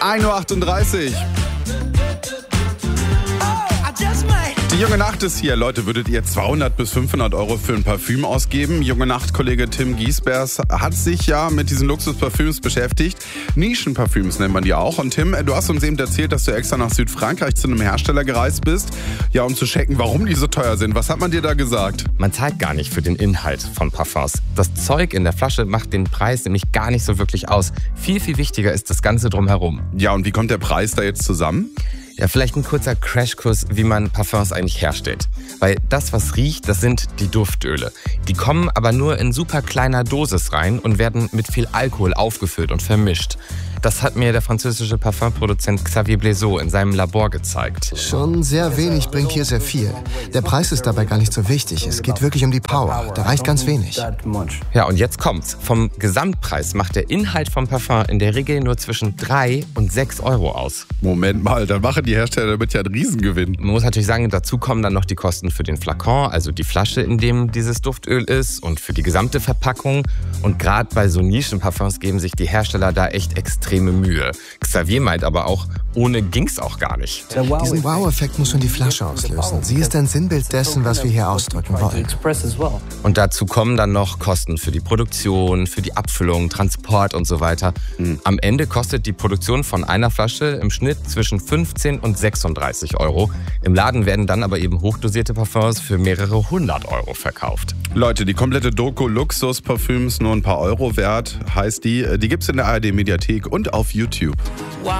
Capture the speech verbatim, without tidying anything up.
ein Uhr achtunddreißig. Die Junge Nacht ist hier. Leute, würdet ihr zweihundert bis fünfhundert Euro für ein Parfüm ausgeben? Junge Nacht-Kollege Tim Giesbers hat sich ja mit diesen Luxusparfüms beschäftigt. Nischenparfüms nennt man die auch. Und Tim, du hast uns eben erzählt, dass du extra nach Südfrankreich zu einem Hersteller gereist bist, ja, um zu checken, warum die so teuer sind. Was hat man dir da gesagt? Man zahlt gar nicht für den Inhalt von Parfums. Das Zeug in der Flasche macht den Preis nämlich gar nicht so wirklich aus. Viel, viel wichtiger ist das Ganze drumherum. Ja, und wie kommt der Preis da jetzt zusammen? Ja, vielleicht ein kurzer Crashkurs, wie man Parfums eigentlich herstellt. Weil das, was riecht, das sind die Duftöle. Die kommen aber nur in super kleiner Dosis rein und werden mit viel Alkohol aufgefüllt und vermischt. Das hat mir der französische Parfumproduzent Xavier Blaiseau in seinem Labor gezeigt. Schon sehr wenig bringt hier sehr viel. Der Preis ist dabei gar nicht so wichtig. Es geht wirklich um die Power. Da reicht ganz wenig. Ja, und jetzt kommt's. Vom Gesamtpreis macht der Inhalt vom Parfum in der Regel nur zwischen drei und sechs Euro aus. Moment mal, dann machen die Hersteller damit ja einen Riesengewinn. Man muss natürlich sagen, dazu kommen dann noch die Kosten für den Flakon, also die Flasche, in dem dieses Duftöl ist, und für die gesamte Verpackung. Und gerade bei so Nischenparfums geben sich die Hersteller da echt extreme Mühe. Xavier meint aber auch, ohne ging's auch gar nicht. Diesen Wow-Effekt muss schon die Flasche auslösen. Sie ist ein Sinnbild dessen, was wir hier ausdrücken wollen. Und dazu kommen dann noch Kosten für die Produktion, für die Abfüllung, Transport und so weiter. Mhm. Am Ende kostet die Produktion von einer Flasche im Schnitt zwischen fünfzehn und sechsunddreißig Euro. Im Laden werden dann aber eben hochdosierte Parfums für mehrere hundert Euro verkauft. Leute, die komplette Doku Luxus-Parfüms nur ein paar Euro wert, heißt die. Die gibt's in der A R D-Mediathek und auf YouTube.